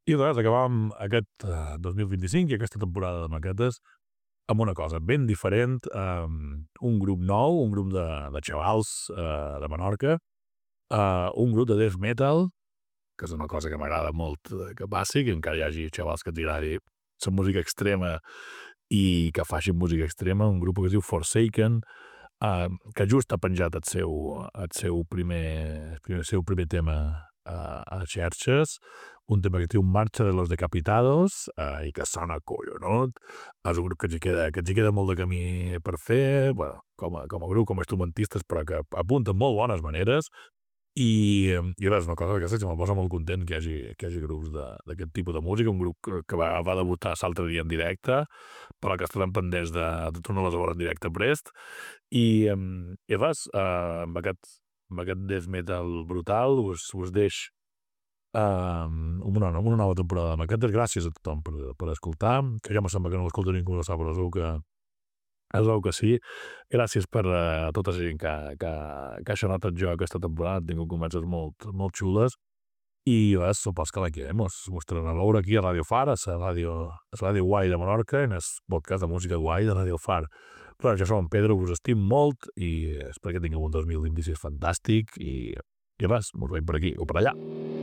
I res, acabàvem aquest 2025 i aquesta temporada de maquetes amb una cosa ben diferent, un grup nou, un grup de xavals de Menorca, un grup de death metal, que és una cosa que m'agrada molt que passi, que encara hi hagi xavals que t'agradi la música extrema i que facin música extrema, un grup que es diu Forsaken, que just ha penjat el seu primer tema a xarxes, un tema que es diu Marcha de los Decapitados, i que sona collonut. És un grup que ens hi queda molt de camí per fer, bueno, com a grup, com a instrumentistes, però que apunten molt bones maneres. I res, una cosa d'aquestes que me posa molt content que hi hagi grups d'aquest tipus de música, un grup que va debutar l'altre dia en directe, però que estarem pendents de tornar-les a veure en directe a Brest. I res, amb aquest death metal brutal us deix una nova temporada de maquetes. Gràcies a tothom per escoltar, que ja me sembla que no l'escolta ningú, no sap, però segur que sí. Gràcies per a tota la gent que ha sonat el joc aquesta temporada. He tingut converses molt xules. I res, supos que l'any que ve mos tornem a veure aquí a Ràdio Far, a la ràdio guai de Menorca, en el podcast de música guai de Ràdio Far. Però jo som en Pedro, us estim molt i espero que tingueu un 2026 fantàstic i res, mos veiem per aquí o per allà.